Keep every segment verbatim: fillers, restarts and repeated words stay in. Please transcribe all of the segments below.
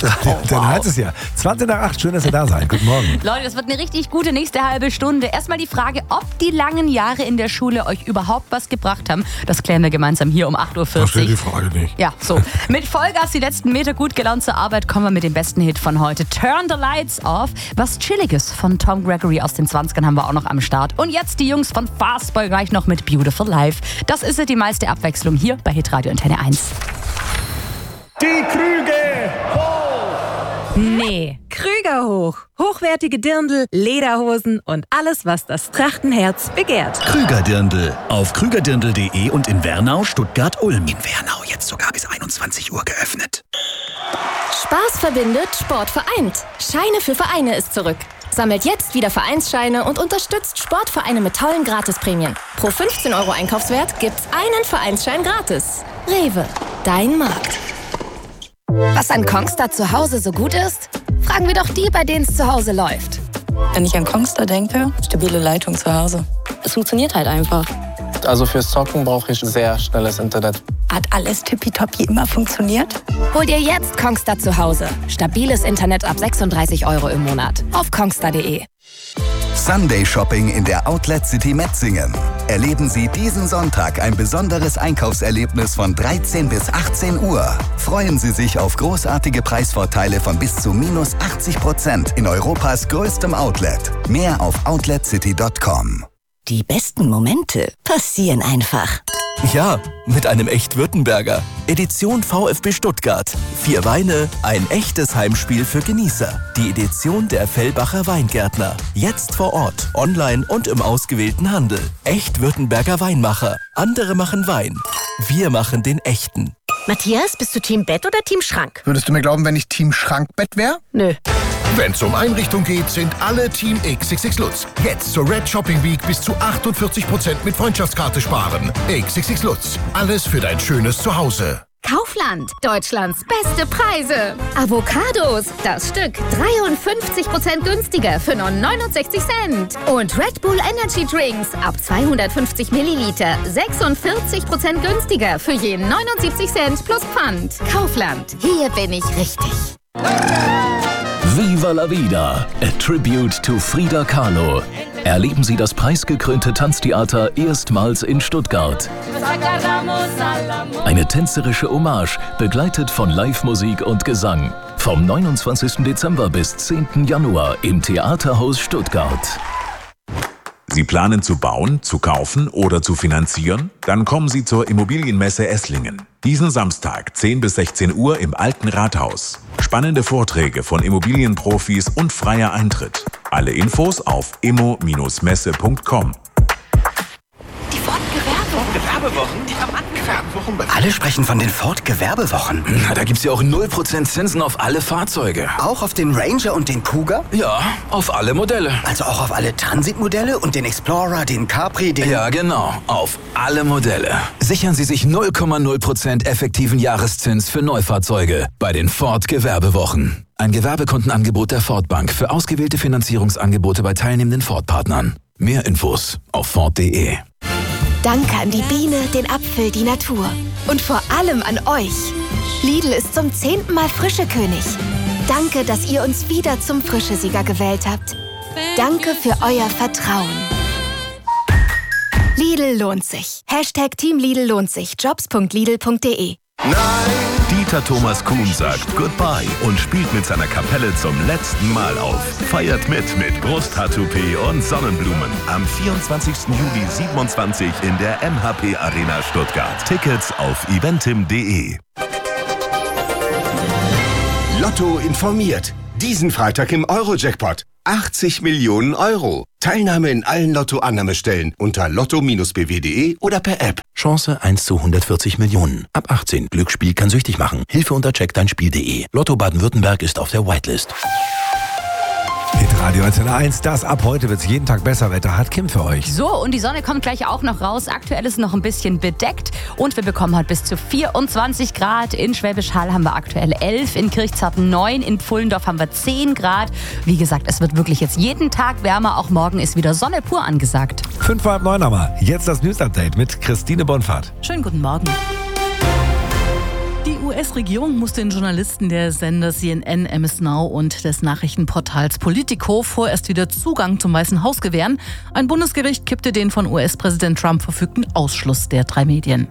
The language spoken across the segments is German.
Hitradio. Oh, Dann wow. heißt es ja. zwanzig nach acht, schön, dass ihr da seid. Guten Morgen. Leute, das wird eine richtig gute nächste halbe Stunde. Erstmal die Frage, ob die langen Jahre in der Schule euch überhaupt was gebracht haben. Das klären wir gemeinsam hier um acht Uhr vierzig. Verstehe die Frage nicht. Ja, so. Mit Vollgas die letzten Meter gut gelaunt zur Arbeit kommen wir mit dem besten Hit von heute. Turn the Lights Off. Was Chilliges von Tom Gregory aus den zwanzigern haben wir auch noch am Start. Und jetzt die Jungs von Fastball gleich noch mit Beautiful Life. Das ist die meiste Abwechslung hier bei Hitradio Antenne eins. Die Krüge hoch! Nee. Krüger hoch. Hochwertige Dirndl, Lederhosen und alles, was das Trachtenherz begehrt. Krüger-Dirndl. Auf krügerdirndl punkt de und in Wernau, Stuttgart, Ulm. In Wernau jetzt sogar bis einundzwanzig Uhr geöffnet. Spaß verbindet, Sport vereint. Scheine für Vereine ist zurück. Sammelt jetzt wieder Vereinsscheine und unterstützt Sportvereine mit tollen Gratisprämien. Pro fünfzehn Euro Einkaufswert gibt's einen Vereinsschein gratis. Rewe, dein Markt. Was an Kongstar zu Hause so gut ist? Fragen wir doch die, bei denen es zu Hause läuft. Wenn ich an Kongstar denke, stabile Leitung zu Hause. Es funktioniert halt einfach. Also fürs Zocken brauche ich sehr schnelles Internet. Hat alles tippitoppi immer funktioniert? Hol dir jetzt Kongstar zu Hause. Stabiles Internet ab sechsunddreißig Euro im Monat. Auf kongstar punkt de. Sunday Shopping in der Outlet City Metzingen. Erleben Sie diesen Sonntag ein besonderes Einkaufserlebnis von dreizehn bis achtzehn Uhr. Freuen Sie sich auf großartige Preisvorteile von bis zu minus achtzig Prozent in Europas größtem Outlet. Mehr auf outlet city punkt com. Die besten Momente passieren einfach. Ja, mit einem Echt-Württemberger. Edition VfB Stuttgart. Vier Weine, ein echtes Heimspiel für Genießer. Die Edition der Fellbacher Weingärtner. Jetzt vor Ort, online und im ausgewählten Handel. Echt-Württemberger Weinmacher. Andere machen Wein. Wir machen den echten. Matthias, bist du Team Bett oder Team Schrank? Würdest du mir glauben, wenn ich Team Schrankbett wäre? Nö. Wenn es um Einrichtung geht, sind alle Team X X X Lutz. Jetzt zur Red Shopping Week bis zu achtundvierzig Prozent mit Freundschaftskarte sparen. X X X Lutz. Alles für dein schönes Zuhause. Kaufland, Deutschlands beste Preise. Avocados, das Stück dreiundfünfzig Prozent günstiger für nur neunundsechzig Cent. Und Red Bull Energy Drinks ab zweihundertfünfzig Milliliter sechsundvierzig Prozent günstiger für je neunundsiebzig Cent plus Pfand. Kaufland, hier bin ich richtig. Viva la Vida, a tribute to Frida Kahlo. Erleben Sie das preisgekrönte Tanztheater erstmals in Stuttgart. Eine tänzerische Hommage, begleitet von Live-Musik und Gesang. Vom neunundzwanzigsten Dezember bis zehnten Januar im Theaterhaus Stuttgart. Sie planen zu bauen, zu kaufen oder zu finanzieren? Dann kommen Sie zur Immobilienmesse Esslingen. Diesen Samstag, zehn bis sechzehn Uhr im Alten Rathaus. Spannende Vorträge von Immobilienprofis und freier Eintritt. Alle Infos auf immo messe punkt com. Die Ford-Gewerbewochen. Gewerbewochen? Die Gewerbewochen. Alle sprechen von den Ford-Gewerbewochen. Na, da gibt's ja auch null Prozent Zinsen auf alle Fahrzeuge. Auch auf den Ranger und den Cougar? Ja, auf alle Modelle. Also auch auf alle Transit-Modelle und den Explorer, den Capri, den... Ja, genau. Auf alle Modelle. Sichern Sie sich null Komma null Prozent effektiven Jahreszins für Neufahrzeuge bei den Ford-Gewerbewochen. Ein Gewerbekundenangebot der Ford Bank für ausgewählte Finanzierungsangebote bei teilnehmenden Ford-Partnern. Mehr Infos auf ford punkt de. Danke an die Biene, den Apfel, die Natur. Und vor allem an euch. Lidl ist zum zehnten Mal Frischekönig. Danke, dass ihr uns wieder zum Frischesieger gewählt habt. Danke für euer Vertrauen. Lidl lohnt sich. Hashtag Team Lidl lohnt sich. jobs punkt lidl punkt de. Dieter Thomas Kuhn sagt Goodbye und spielt mit seiner Kapelle zum letzten Mal auf. Feiert mit mit Brusttattoo-P und Sonnenblumen. Am vierundzwanzigsten Juli siebenundzwanzig in der M H P Arena Stuttgart. Tickets auf eventim punkt de. Lotto informiert. Diesen Freitag im Euro-Jackpot. achtzig Millionen Euro. Teilnahme in allen Lotto-Annahmestellen unter lotto Bindestrich b w punkt de oder per App. Chance eins zu hundertvierzig Millionen. Ab achtzehn. Glücksspiel kann süchtig machen. Hilfe unter check dein Spiel punkt de. Lotto Baden-Württemberg ist auf der Whitelist. Hitradio Antenne eins, das ab heute wird es jeden Tag besser. Wetter hat Kim für euch. So, und die Sonne kommt gleich auch noch raus. Aktuell ist noch ein bisschen bedeckt und wir bekommen heute bis zu vierundzwanzig Grad. In Schwäbisch Hall haben wir aktuell elf, in Kirchzarten neun, in Pfullendorf haben wir zehn Grad. Wie gesagt, es wird wirklich jetzt jeden Tag wärmer. Auch morgen ist wieder Sonne pur angesagt. Fünf vor halb neun haben wir. Jetzt das News-Update mit Christine Bonfahrt. Schönen guten Morgen. Die U S-Regierung muss den Journalisten der Sender C N N, M S Now und des Nachrichtenportals Politico vorerst wieder Zugang zum Weißen Haus gewähren. Ein Bundesgericht kippte den von U S-Präsident Trump verfügten Ausschluss der drei Medien.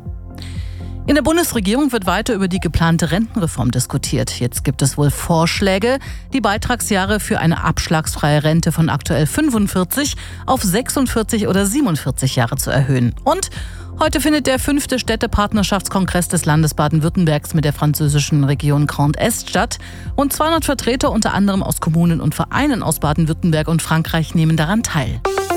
In der Bundesregierung wird weiter über die geplante Rentenreform diskutiert. Jetzt gibt es wohl Vorschläge, die Beitragsjahre für eine abschlagsfreie Rente von aktuell fünfundvierzig auf sechsundvierzig oder siebenundvierzig Jahre zu erhöhen. Und heute findet der fünfte Städtepartnerschaftskongress des Landes Baden-Württembergs mit der französischen Region Grand Est statt. Und zweihundert Vertreter unter anderem aus Kommunen und Vereinen aus Baden-Württemberg und Frankreich nehmen daran teil.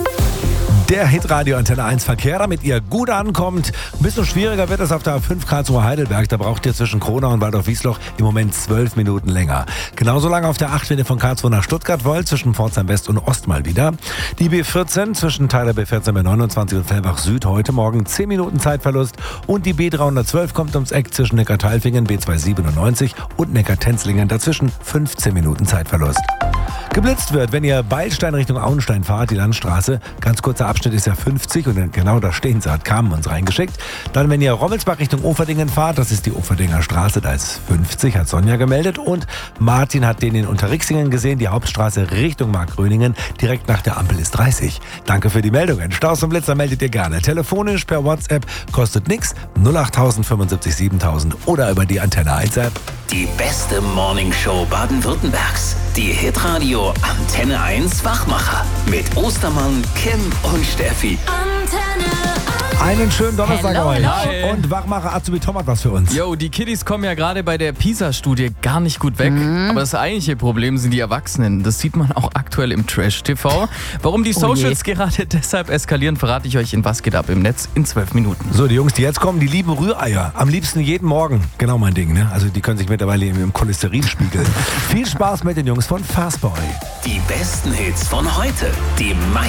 Der Hitradio Antenne eins Verkehr, damit ihr gut ankommt. Ein bisschen schwieriger wird es auf der A fünf Karlsruhe Heidelberg. Da braucht ihr zwischen Kronau und Waldorf-Wiesloch im Moment zwölf Minuten länger. Genauso lange auf der acht, wenn ihr von Karlsruhe nach Stuttgart wollt, zwischen Pforzheim West und Ost mal wieder. Die B vierzehn zwischen Tyler B vierzehn B neunundzwanzig und Fellbach Süd heute Morgen zehn Minuten Zeitverlust. Und die B dreihundertzwölf kommt ums Eck zwischen Neckar-Teilfingen B zweihundertsiebenundneunzig und Neckar-Tenzlingen. Dazwischen fünfzehn Minuten Zeitverlust. Geblitzt wird, wenn ihr Beilstein Richtung Auenstein fahrt, die Landstraße. Ganz kurzer Abschnitt ist ja fünfzig und genau da stehen sie, hat Carmen uns reingeschickt. Dann, wenn ihr Rommelsbach Richtung Oferdingen fahrt, das ist die Oferdinger Straße, da ist fünfzig, hat Sonja gemeldet. Und Martin hat den in Unterrixingen gesehen, die Hauptstraße Richtung Markgröningen, direkt nach der Ampel ist dreißig. Danke für die Meldungen. Staus und Blitzer meldet ihr gerne. Telefonisch per WhatsApp, kostet nix, null acht null null fünfundsiebzig siebentausend oder über die Antenne eins App. Die beste Morningshow Baden-Württembergs. Die Hitradio Antenne eins Wachmacher. Mit Ostermann, Kim und Steffi. Antenne Einen schönen Donnerstag Hello, euch. hello. Und Wachmacher Azubi Tom hat was für uns. Jo, die Kiddies kommen ja gerade bei der PISA-Studie gar nicht gut weg. Mhm. Aber das eigentliche Problem sind die Erwachsenen. Das sieht man auch aktuell im Trash-T V. Warum die Socials Oh je. gerade deshalb eskalieren, verrate ich euch in Was geht ab im Netz in zwölf Minuten. So, die Jungs, die jetzt kommen, die lieben Rühreier. Am liebsten jeden Morgen. Genau mein Ding, ne? Also die können sich mittlerweile im Cholesterin spiegeln. Viel Spaß mit den Jungs von Fastboy. Die besten Hits von heute. Die